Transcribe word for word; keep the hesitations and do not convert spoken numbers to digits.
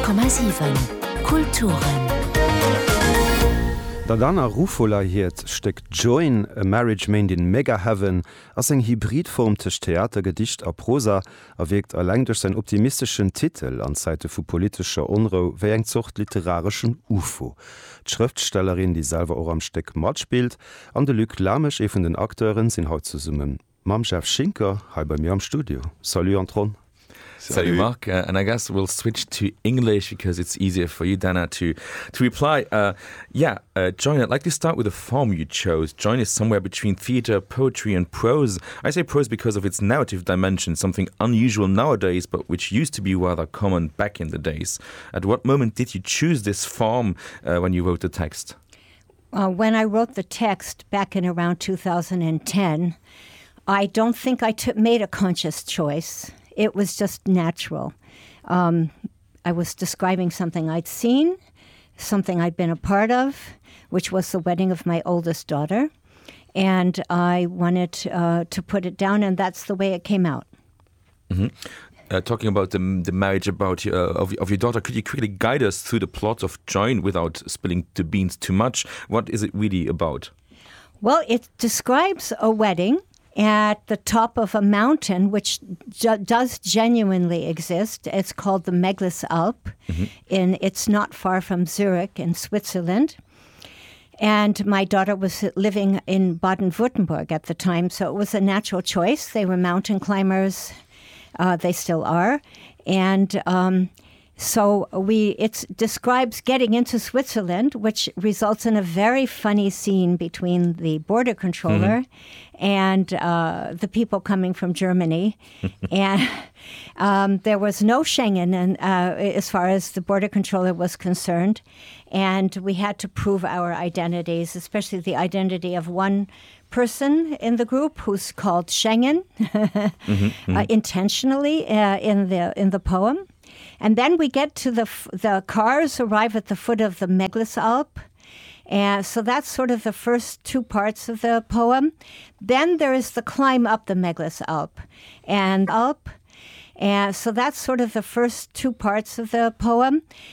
Komma sieben Kulturen. Da dann a Rufola hiet steckt Join a Marriage Made in Mega Heaven ass eng Hybridform tech Theatergedicht a Prosa erwegt erläng durch seinen optimistischen Titel an Seite vu politischer Unruh wéi eng zocht literarischen U F O. D'Schriftstellerin, die selber auch am Steck mat spielt, an de Lück Lamech e vun den Akteuren sinn haut zu summen. Mam Chef Schinker hai bei mir am Studio. Salut Antron. Salut, Mark. Uh, and I guess we'll switch to English because it's easier for you, Dana, to, to reply. Uh, yeah, uh, Join, I'd like to start with the form you chose. Join is somewhere between theatre, poetry, and prose. I say prose because of its narrative dimension, something unusual nowadays, but which used to be rather common back in the days. At what moment did you choose this form uh, when you wrote the text? Uh, when I wrote the text back in around two thousand ten, I don't think I t- made a conscious choice. It was just natural. Um, I was describing something I'd seen, something I'd been a part of, which was the wedding of my oldest daughter. And I wanted uh, to put it down, and that's the way it came out. Mm-hmm. Uh, talking about the, the marriage about, uh, of, of your daughter, could you quickly guide us through the plot of Join without spilling the beans too much? What is it really about? Well, it describes a wedding at the top of a mountain, which ju- does genuinely exist. It's called the Meglis-Alp, mm-hmm. and it's not far from Zurich in Switzerland. And my daughter was living in Baden-Württemberg at the time, so it was a natural choice. They were mountain climbers. Uh, they still are. And um, so we it describes getting into Switzerland, which results in a very funny scene between the border controller mm-hmm. and uh, the people coming from Germany. And um, there was no Schengen and, uh, as far as the border controller was concerned. And we had to prove our identities, especially the identity of one person in the group who's called Schengen mm-hmm, mm-hmm. Uh, intentionally uh, in the in the poem. And then we get to the f- the cars arrive at the foot of the Meglis-Alp. And so that's sort of the first two parts of the poem. Then there is the climb up the Meglis-Alp and Alp. And so that's sort of the first two parts of the poem.